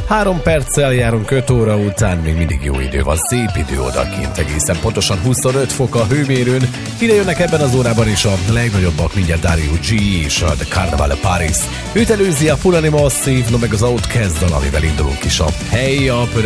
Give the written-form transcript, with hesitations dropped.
3 perccel járunk 5 óra után, még mindig jó idő van, szép idő odakint, egészen pontosan 25 fok a hőmérőn. Ide jönnek ebben az órában is a legnagyobbak, mindjárt Dario G és a The Carnival of Paris. Őt előzi a Full Animal Massive, no meg az Outcast dal, amivel indulunk is a Hey Up